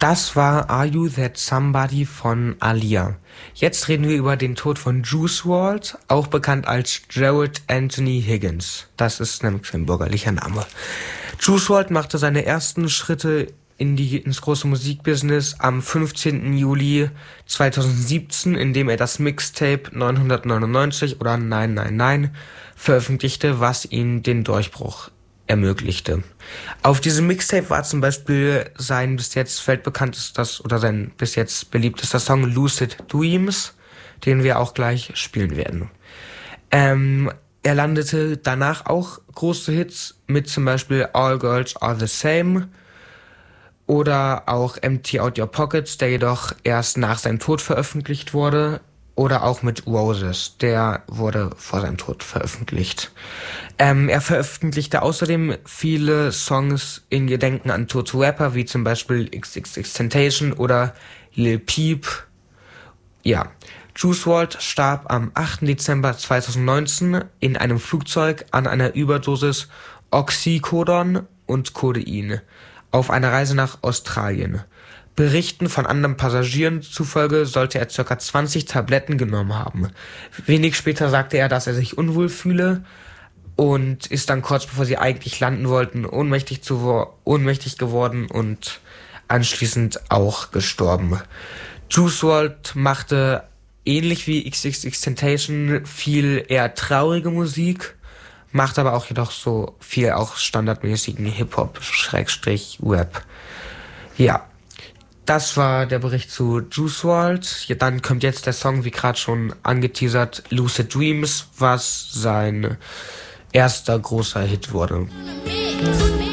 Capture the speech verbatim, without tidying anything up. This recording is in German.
Das war Are You That Somebody von Aaliyah. Jetzt reden wir über den Tod von Juice world, auch bekannt als Jarrett Anthony Higgins. Das ist nämlich sein bürgerlicher Name. Juice world machte seine ersten Schritte in die, ins große Musikbusiness am fünfzehnten Juli zweitausendsiebzehn, indem er das Mixtape neunhundertneunundneunzig oder neun neun neun veröffentlichte, was ihm den Durchbruch ermöglichte. Auf diesem Mixtape war zum Beispiel sein bis jetzt weltbekanntestes oder sein bis jetzt beliebtester Song Lucid Dreams, den wir auch gleich spielen werden. Ähm, er landete danach auch große Hits mit zum Beispiel All Girls Are the Same oder auch Empty Out Your Pockets, der jedoch erst nach seinem Tod veröffentlicht wurde, oder auch mit Roses, der wurde vor seinem Tod veröffentlicht. Ähm, er veröffentlichte außerdem viele Songs in Gedenken an tote Rapper, wie zum Beispiel XXXTentacion oder Lil Peep. Ja, Juice world starb am achten Dezember zweitausendneunzehn in einem Flugzeug an einer Überdosis Oxycodon und Codein auf einer Reise nach Australien. Berichten von anderen Passagieren zufolge sollte er ca. zwanzig Tabletten genommen haben. Wenig später sagte er, dass er sich unwohl fühle und ist dann kurz bevor sie eigentlich landen wollten, ohnmächtig, zu, ohnmächtig geworden und anschließend auch gestorben. Juice world machte ähnlich wie XXXTentacion viel eher traurige Musik, macht aber auch jedoch so viel auch standardmäßigen Hip-Hop-Rap. Ja. Das war der Bericht zu Juice world. Ja, dann kommt jetzt der Song, wie gerade schon angeteasert, Lucid Dreams, was sein erster großer Hit wurde.